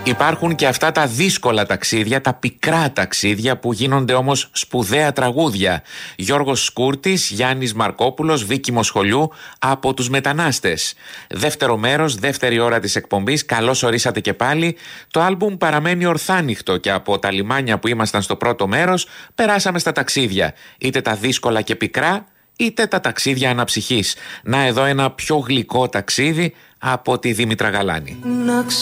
Υπάρχουν και αυτά τα δύσκολα ταξίδια, τα πικρά ταξίδια που γίνονται όμως σπουδαία τραγούδια. Γιώργος Σκούρτης, Γιάννης Μαρκόπουλος, Βίκη Μοσχολιού από τους Μετανάστες. Δεύτερο μέρος, δεύτερη ώρα της εκπομπής. Καλώς ορίσατε και πάλι. Το άλμπουμ παραμένει ορθάνυχτο και από τα λιμάνια που ήμασταν στο πρώτο μέρος περάσαμε στα ταξίδια. Είτε τα δύσκολα και πικρά, είτε τα ταξίδια αναψυχής. Να εδώ ένα πιο γλυκό ταξίδι από τη Δήμητρα Γαλάνη.